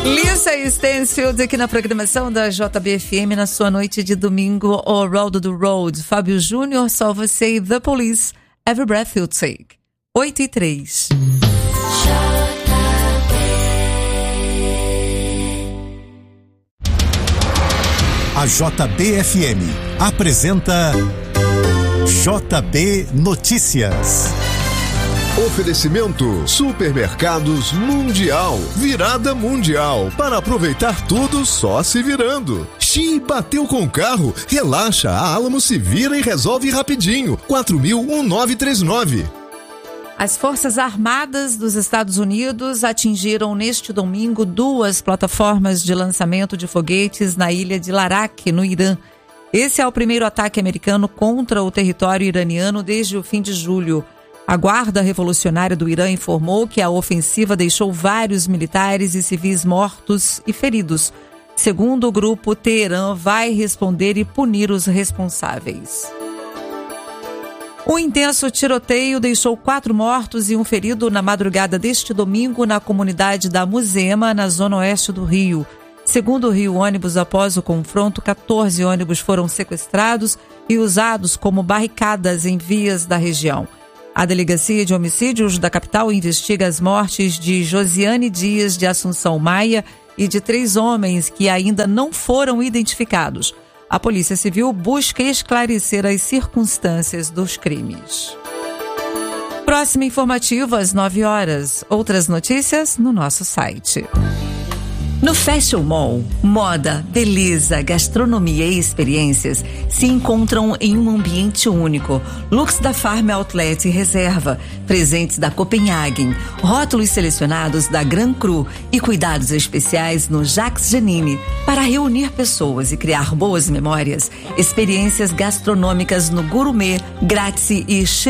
Lisa Stansfield aqui na programação da JBFM na sua noite de domingo, o Road do Road. Fábio Júnior, Só Você e The Police, Every Breath You Take. 8h03. A JBFM apresenta JB Notícias. Oferecimento Supermercados Mundial. Virada mundial. Para aproveitar tudo só se virando. Xi, bateu com o carro? Relaxa, a Alamo se vira e resolve rapidinho. 4000-1939. As Forças Armadas dos Estados Unidos atingiram neste domingo 2 plataformas de lançamento de foguetes na ilha de Larak, no Irã. Esse é o primeiro ataque americano contra o território iraniano desde o fim de julho. A Guarda Revolucionária do Irã informou que a ofensiva deixou vários militares e civis mortos e feridos. Segundo o grupo, Teherã vai responder e punir os responsáveis. Um intenso tiroteio deixou 4 mortos e um ferido na madrugada deste domingo na comunidade da Muzema, na zona oeste do Rio. Segundo o Rio Ônibus, após o confronto, 14 ônibus foram sequestrados e usados como barricadas em vias da região. A Delegacia de Homicídios da capital investiga as mortes de Josiane Dias de Assunção Maia e de 3 homens que ainda não foram identificados. A Polícia Civil busca esclarecer as circunstâncias dos crimes. Próximo informativo às 9h. Outras notícias no nosso site. No Fashion Mall, moda, beleza, gastronomia e experiências se encontram em um ambiente único. Looks da Farm Outlet e Reserva, presentes da Copenhagen, rótulos selecionados da Gran Cru e cuidados especiais no Jacques Janine para reunir pessoas e criar boas memórias. Experiências gastronômicas no Gourmet, Grazie e